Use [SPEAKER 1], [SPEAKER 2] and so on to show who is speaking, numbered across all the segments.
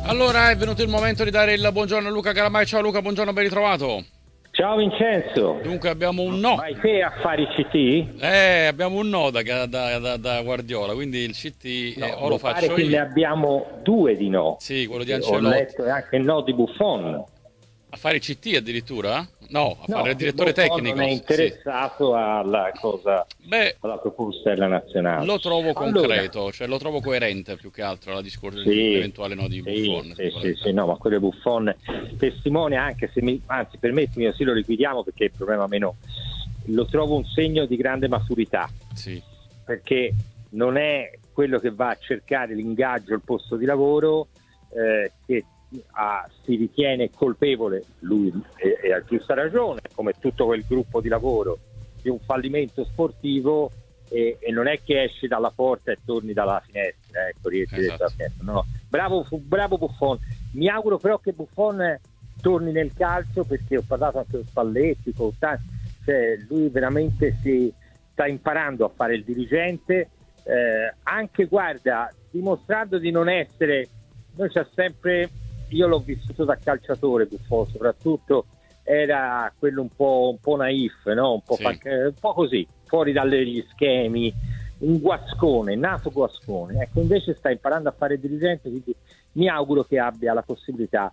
[SPEAKER 1] Allora è venuto il momento di dare il buongiorno a Luca Calamai. Ciao Luca, buongiorno, ben ritrovato.
[SPEAKER 2] Ciao Vincenzo,
[SPEAKER 1] Dunque abbiamo un no.
[SPEAKER 2] vai te a fare i CT?
[SPEAKER 1] Abbiamo un no da Guardiola, quindi il CT
[SPEAKER 2] No,
[SPEAKER 1] o lo
[SPEAKER 2] mi pare
[SPEAKER 1] faccio
[SPEAKER 2] che ne
[SPEAKER 1] io.
[SPEAKER 2] abbiamo due di no.
[SPEAKER 1] Sì, quello di
[SPEAKER 2] Ho
[SPEAKER 1] Ancelotti.
[SPEAKER 2] letto anche il no di Buffon.
[SPEAKER 1] A fare il CT addirittura? No, a fare il
[SPEAKER 2] No, che
[SPEAKER 1] direttore
[SPEAKER 2] Buffon non
[SPEAKER 1] tecnico.
[SPEAKER 2] è
[SPEAKER 1] Sì.
[SPEAKER 2] interessato alla cosa,
[SPEAKER 1] Beh,
[SPEAKER 2] alla proposta della nazionale.
[SPEAKER 1] lo trovo
[SPEAKER 2] Allora,
[SPEAKER 1] concreto, cioè lo trovo coerente più che altro alla discorso
[SPEAKER 2] sì,
[SPEAKER 1] dell'eventuale no di
[SPEAKER 2] sì,
[SPEAKER 1] Buffon, ti
[SPEAKER 2] sì,
[SPEAKER 1] dico la
[SPEAKER 2] sì, sì,
[SPEAKER 1] verità.
[SPEAKER 2] no, ma quello di Buffon testimonia anche se anzi permettimi, così lo liquidiamo perché il problema meno lo trovo un segno di grande maturità,
[SPEAKER 1] Sì,
[SPEAKER 2] perché non è quello che va a cercare l'ingaggio al posto di lavoro, che si ritiene colpevole, lui e a giusta ragione, come tutto quel gruppo di lavoro, di un fallimento sportivo, e non è che esci dalla porta e torni dalla finestra, ecco, riesci dentro la
[SPEAKER 1] esatto.
[SPEAKER 2] finestra. No. Bravo Buffon. Mi auguro però che Buffon torni nel calcio, perché ho parlato anche con Spalletti, cioè lui veramente si sta imparando a fare il dirigente, anche guarda, dimostrando di non essere, noi c'ha sempre, io l'ho vissuto da calciatore Buffon, soprattutto era quello un po' naif, no?
[SPEAKER 1] Sì.
[SPEAKER 2] Un po' così, fuori dagli schemi, un guascone, nato guascone. Ecco, invece sta imparando a fare il dirigente, quindi mi auguro che abbia la possibilità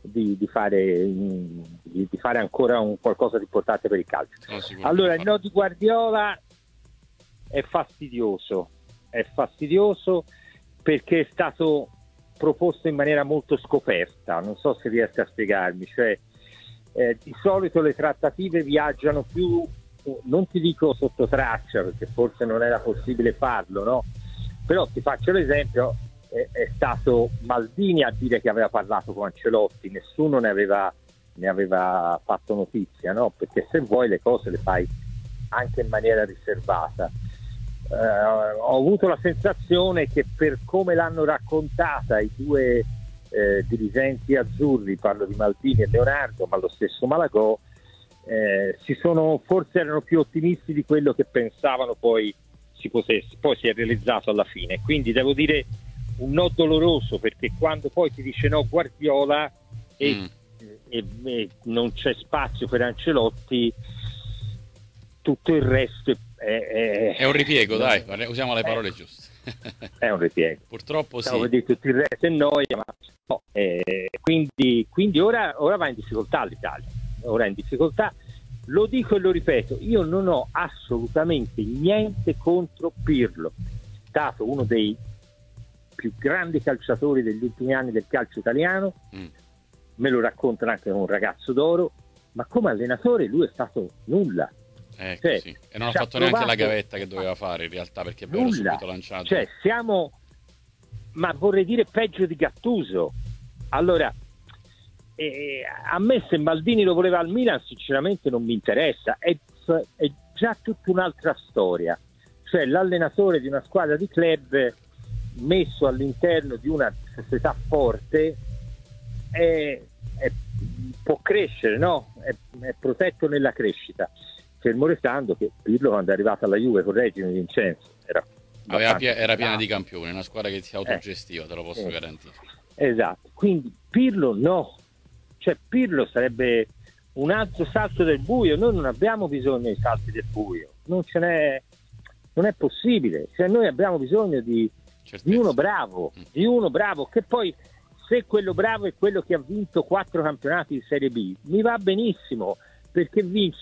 [SPEAKER 2] di fare ancora qualcosa di importante per il calcio.
[SPEAKER 1] Sono sicuro che lo
[SPEAKER 2] Allora, il
[SPEAKER 1] farà.
[SPEAKER 2] no di Guardiola è fastidioso perché è stato proposto in maniera molto scoperta, non so se riesco a spiegarmi, cioè di solito le trattative viaggiano più, non ti dico sotto traccia perché forse non era possibile farlo, no? Però ti faccio l'esempio, è stato Maldini a dire che aveva parlato con Ancelotti, nessuno ne aveva fatto notizia, no? Perché se vuoi le cose le fai anche in maniera riservata. Ho avuto la sensazione che per come l'hanno raccontata i due dirigenti azzurri, parlo di Maldini e Leonardo, ma lo stesso Malagò, forse erano più ottimisti di quello che pensavano poi si potesse, poi si è realizzato alla fine. Quindi devo dire un no doloroso, perché quando poi ti dice no Guardiola
[SPEAKER 1] Mm.
[SPEAKER 2] e non c'è spazio per Ancelotti, tutto il resto
[SPEAKER 1] È un ripiego,
[SPEAKER 2] no,
[SPEAKER 1] dai, usiamo le parole giuste.
[SPEAKER 2] è un ripiego.
[SPEAKER 1] Purtroppo
[SPEAKER 2] Stavo
[SPEAKER 1] sì.
[SPEAKER 2] per dire tutto il resto è noia, ma no, quindi ora va in difficoltà l'Italia, ora è in difficoltà. Lo dico e lo ripeto, io non ho assolutamente niente contro Pirlo, è stato uno dei più grandi calciatori degli ultimi anni del calcio italiano,
[SPEAKER 1] Mm.
[SPEAKER 2] me lo raccontano anche come un ragazzo d'oro, ma come allenatore lui è stato nulla. Cioè,
[SPEAKER 1] Così. E non ha
[SPEAKER 2] ci ha
[SPEAKER 1] fatto neanche la
[SPEAKER 2] provato
[SPEAKER 1] gavetta che doveva fare in realtà, perché poi era
[SPEAKER 2] nulla.
[SPEAKER 1] subito lanciato.
[SPEAKER 2] Cioè, ma vorrei dire peggio di Gattuso. Allora, a me se Maldini lo voleva al Milan sinceramente non mi interessa, è già tutta un'altra storia, cioè l'allenatore di una squadra di club messo all'interno di una società forte può crescere, no? È protetto nella crescita, fermo restando che Pirlo quando è arrivato alla Juve, correggimi Vincenzo, era
[SPEAKER 1] Era piena di
[SPEAKER 2] bravo.
[SPEAKER 1] campioni, una squadra che si autogestiva, te lo posso
[SPEAKER 2] Sì.
[SPEAKER 1] garantire.
[SPEAKER 2] Esatto, quindi Pirlo no, cioè Pirlo sarebbe un altro salto del buio, noi non abbiamo bisogno dei salti del buio, non è possibile, cioè noi abbiamo bisogno di
[SPEAKER 1] Certezza.
[SPEAKER 2] di uno bravo, che poi se quello bravo è quello che ha vinto 4 campionati di Serie B, mi va benissimo, perché vince